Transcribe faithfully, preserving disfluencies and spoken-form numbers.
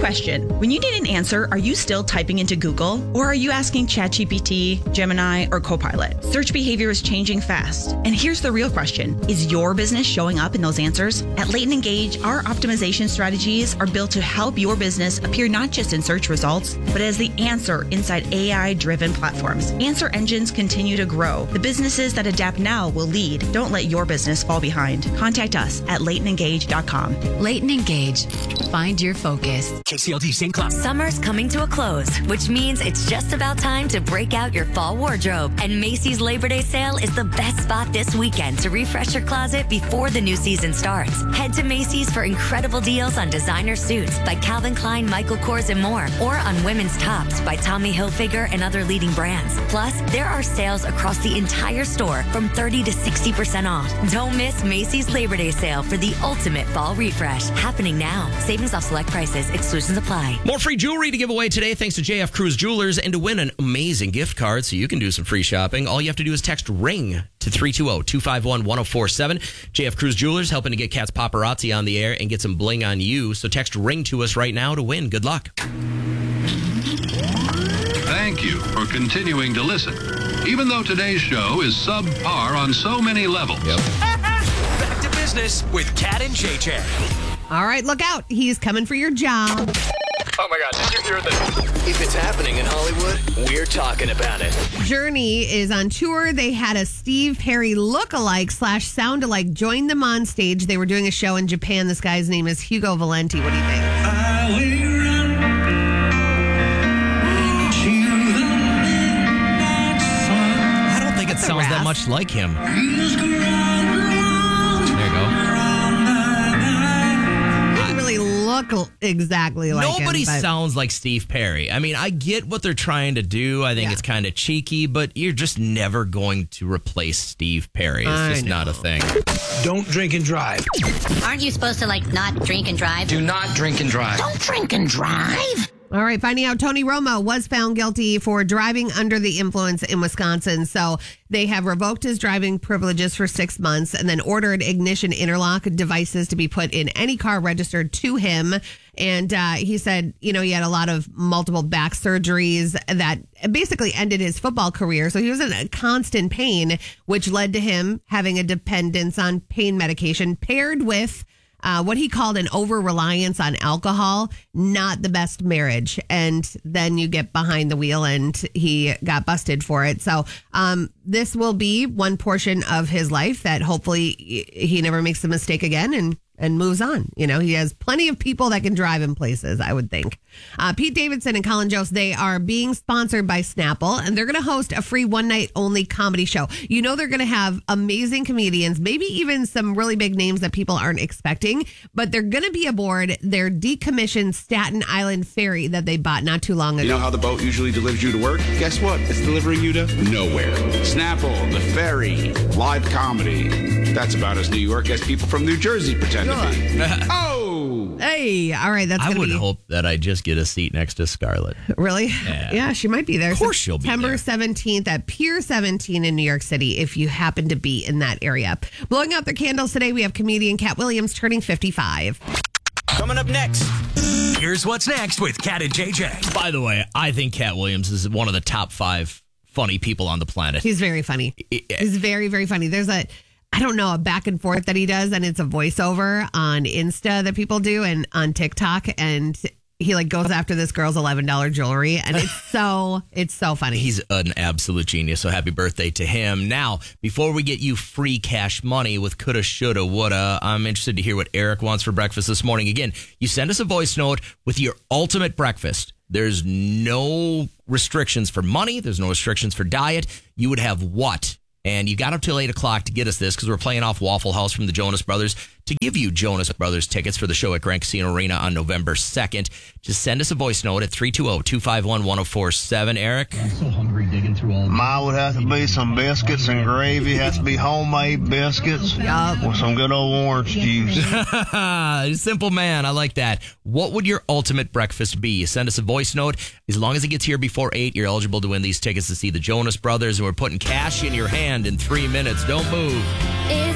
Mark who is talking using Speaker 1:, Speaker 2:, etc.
Speaker 1: question. When you need an answer, are you still typing into Google? Or are you asking ChatGPT, Gemini, or Copilot? Search behavior is changing fast. And here's the real question. Is your business showing up in those answers? At Leighton Engage, our optimization strategies are built to help your business appear not just in search results, but as the answer inside A I-driven platforms. Answer engines continue to grow. The businesses that adapt now will lead. Don't let your business fall behind. Contact us at leighton engage dot com.
Speaker 2: Leighton Engage. Find your focus.
Speaker 3: K C L D Saint Cloud.
Speaker 4: Summer's coming to a close, which means it's just about time to break out your fall wardrobe. And Macy's Labor Day sale is the best spot this weekend to refresh your closet before the new season starts. Head to Macy's for incredible deals on designer suits by Calvin Klein, Michael Kors, and more, or on women's tops by Tommy Hilfiger and other leading brands. Plus, there are sales across the entire store from thirty to sixty percent off. Don't miss Macy's Labor Day sale for the ultimate fall refresh. Happening now. Savings off select prices. Exclusions apply.
Speaker 5: More free jewelry to give away today thanks to J F Cruise Jewelers. And to win an amazing gift card so you can do some free shopping, all you have to do is text RING to three two zero, two five one, one zero four seven. J F Cruise Jewelers helping to get Cat's paparazzi on the air and get some bling on you. So text RING to us right now to win. Good luck.
Speaker 6: Thank you for continuing to listen. Even though today's show is subpar on so many levels.
Speaker 5: Yep.
Speaker 3: Back to business with Cat and J J.
Speaker 7: All right, look out. He's coming for your job.
Speaker 3: Oh my God, did you hear this? If it's happening in Hollywood, we're talking about it.
Speaker 7: Journey is on tour. They had a Steve Perry look-alike slash sound-alike join them on stage. They were doing a show in Japan. This guy's name is Hugo Valenti. What do you think?
Speaker 5: I don't think it sounds that much like him. There you go.
Speaker 7: Look exactly like
Speaker 5: Nobody
Speaker 7: him, but
Speaker 5: sounds like Steve Perry. I mean, I get what they're trying to do. I think
Speaker 7: Yeah.
Speaker 5: it's kind of cheeky, but you're just never going to replace Steve Perry. It's
Speaker 7: I
Speaker 5: just
Speaker 7: know.
Speaker 5: not a thing.
Speaker 8: Don't drink and drive.
Speaker 9: Aren't you supposed to, like, not drink and drive?
Speaker 8: Do not drink and drive.
Speaker 9: Don't drink and drive.
Speaker 7: All right, finding out Tony Romo was found guilty for driving under the influence in Wisconsin. So they have revoked his driving privileges for six months and then ordered ignition interlock devices to be put in any car registered to him. And uh, he said, you know, he had a lot of multiple back surgeries that basically ended his football career. So he was in a constant pain, which led to him having a dependence on pain medication paired with Uh, what he called an over-reliance on alcohol, not the best marriage. And then you get behind the wheel and he got busted for it. So um, this will be one portion of his life that hopefully he never makes a mistake again and, and moves on. You know, he has plenty of people that can drive him places, I would think. Uh, Pete Davidson and Colin Jost, they are being sponsored by Snapple, and they're going to host a free one-night-only comedy show. You know they're going to have amazing comedians, maybe even some really big names that people aren't expecting, but they're going to be aboard their decommissioned Staten Island ferry that they bought not too long ago.
Speaker 10: You know how the boat usually delivers you to work? Guess what? It's delivering you to nowhere. Snapple, the ferry, live comedy. That's about as New York as people from New Jersey pretend to be. Oh!
Speaker 7: Hey, all right, that's
Speaker 5: I
Speaker 7: going to
Speaker 5: would
Speaker 7: be...
Speaker 5: hope that I just get a seat next to Scarlett.
Speaker 7: Really?
Speaker 5: Yeah.
Speaker 7: Yeah, she might be there.
Speaker 5: Of course she'll be
Speaker 7: September
Speaker 5: there.
Speaker 7: seventeenth at Pier seventeen in New York City if you happen to be in that area. Blowing out their candles today, we have comedian Cat Williams turning fifty-five.
Speaker 3: Coming up next, here's what's next with Cat and J J.
Speaker 5: By the way, I think Cat Williams is one of the top five funny people on the planet.
Speaker 7: He's very funny.
Speaker 5: Yeah.
Speaker 7: He's very, very funny. There's a, I don't know, a back and forth that he does, and it's a voiceover on Insta that people do and on TikTok, and he like goes after this girl's eleven dollars jewelry, and it's so, it's so funny.
Speaker 5: He's an absolute genius, so happy birthday to him. Now, before we get you free cash money with coulda, shoulda, woulda, I'm interested to hear what Eric wants for breakfast this morning. Again, you send us a voice note with your ultimate breakfast. There's no restrictions for money. There's no restrictions for diet. You would have what? And you got up till eight o'clock to get us this because we're playing off Waffle House from the Jonas Brothers to give you Jonas Brothers tickets for the show at Grand Casino Arena on November second. Just send us a voice note at three two zero, two five one, one zero four seven. Eric?
Speaker 11: I'm so hungry digging through all
Speaker 12: Mine would have to be some biscuits and gravy. Has to be homemade biscuits
Speaker 7: Yup.
Speaker 12: with some good old orange juice.
Speaker 5: Simple man. I like that. What would your ultimate breakfast be? Send us a voice note. As long as it gets here before eight, you're eligible to win these tickets to see the Jonas Brothers, and we're putting cash in your hand in three minutes. Don't move.
Speaker 4: It's